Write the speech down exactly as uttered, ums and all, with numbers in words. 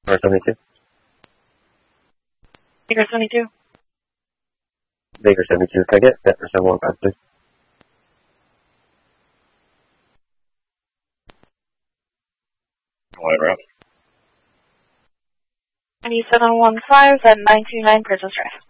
Car seventy-two. Baker seventy-two. Baker seventy-two. Can I get that for seven one five, please? Whatever. ninety-seven one five at nine two nine Princess Drive.